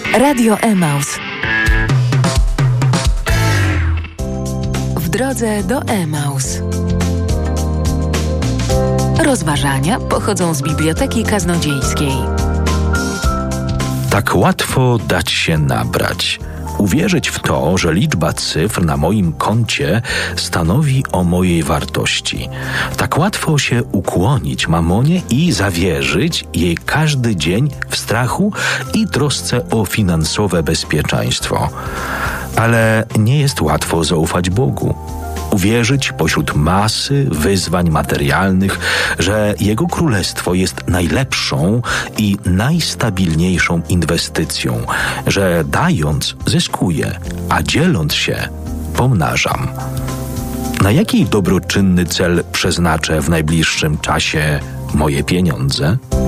Radio Emaus. W drodze do Emaus. Rozważania pochodzą z Biblioteki Kaznodziejskiej. Tak łatwo dać się nabrać. Uwierzyć w to, że liczba cyfr na moim koncie stanowi o mojej wartości. Tak łatwo się ukłonić mamonie i zawierzyć jej każdy dzień w strachu i trosce o finansowe bezpieczeństwo. Ale nie jest łatwo zaufać Bogu. Uwierzyć pośród masy wyzwań materialnych, że Jego Królestwo jest najlepszą i najstabilniejszą inwestycją, że dając zyskuję, a dzieląc się pomnażam. Na jaki dobroczynny cel przeznaczę w najbliższym czasie moje pieniądze?